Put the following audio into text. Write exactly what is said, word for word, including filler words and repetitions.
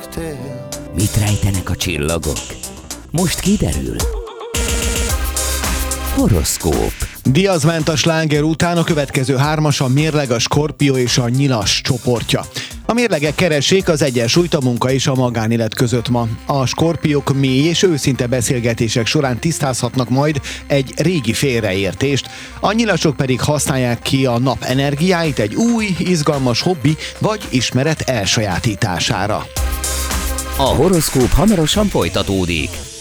koktél. Mit rejtenek a csillagok? Most kiderül. Horoszkóp. Diaz ment a sláger után, a következő hármas a mérleg, a Skorpió és a Nyilas csoportja. A mérlegek keressék az egyensúlyt a munka és a magánélet között ma. A skorpiók mély és őszinte beszélgetések során tisztázhatnak majd egy régi félreértést, a nyilasok pedig használják ki a nap energiáit egy új, izgalmas hobbi vagy ismeret elsajátítására. A horoszkóp hamarosan folytatódik.